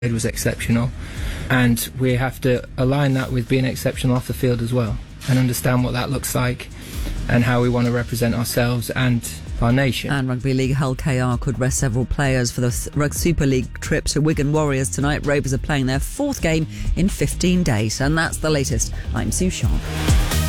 was exceptional, and we have to align that with being exceptional off the field as well, and understand what that looks like and how we want to represent ourselves and our nation. And Rugby League Hull KR could rest several players for the Super League trip to Wigan Warriors tonight. Rovers are playing their fourth game in 15 days, and that's the latest. I'm Sue Sharp.